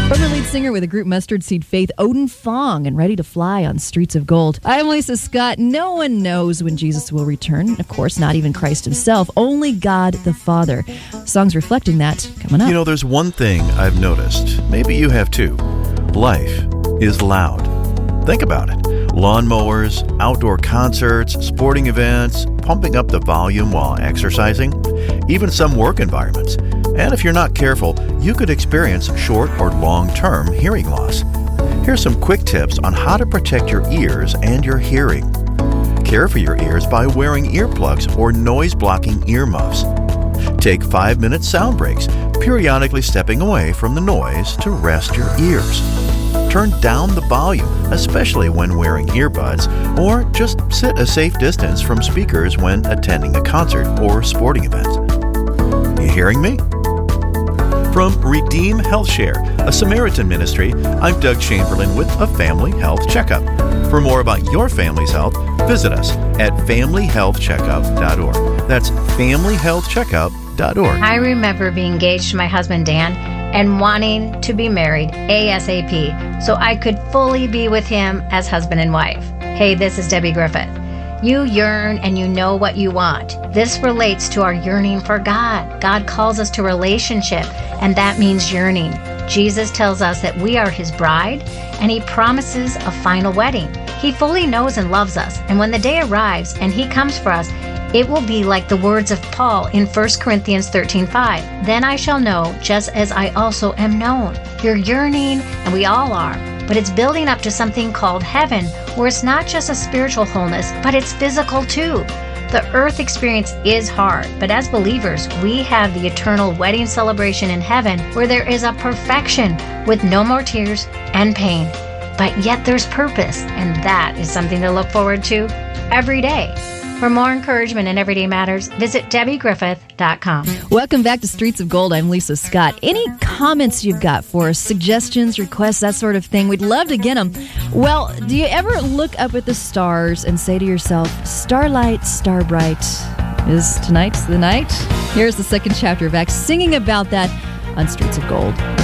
Former lead singer with the group Mustard Seed Faith, Odin Fong, and Ready to Fly on Streets of Gold. I'm Lisa Scott. No one knows when Jesus will return. Of course, not even Christ himself. Only God the Father. Songs reflecting that coming up. You know, there's one thing I've noticed. Maybe you have too. Life is loud. Think about it. Lawnmowers, outdoor concerts, sporting events, pumping up the volume while exercising, even some work environments. And if you're not careful, you could experience short or long-term hearing loss. Here's some quick tips on how to protect your ears and your hearing. Care for your ears by wearing earplugs or noise-blocking earmuffs. Take 5-minute sound breaks, periodically stepping away from the noise to rest your ears. Turn down the volume, especially when wearing earbuds, or just sit a safe distance from speakers when attending a concert or sporting event. You hearing me? From Redeem Health Share, a Samaritan ministry, I'm Doug Chamberlain with a Family Health Checkup. For more about your family's health, visit us at familyhealthcheckup.org. That's familyhealthcheckup.org. I remember being engaged to my husband, Dan, and wanting to be married ASAP so I could fully be with him as husband and wife. Hey, this is Debbie Griffith. You yearn and you know what you want. This relates to our yearning for God. God calls us to relationship, and that means yearning. Jesus tells us that we are his bride, and he promises a final wedding. He fully knows and loves us, and when the day arrives and he comes for us, it will be like the words of Paul in 1 Corinthians 13:5. Then I shall know just as I also am known. You're yearning, and we all are, but it's building up to something called heaven, where it's not just a spiritual wholeness, but it's physical too. The earth experience is hard, but as believers, we have the eternal wedding celebration in heaven where there is a perfection with no more tears and pain. But yet there's purpose, and that is something to look forward to every day. For more encouragement in Everyday Matters, visit DebbieGriffith.com. Welcome back to Streets of Gold. I'm Lisa Scott. Any comments you've got for us, suggestions, requests, that sort of thing, we'd love to get them. Well, do you ever look up at the stars and say to yourself, Starlight, Star Bright, is tonight the night? Here's the second chapter of Acts, singing about that on Streets of Gold.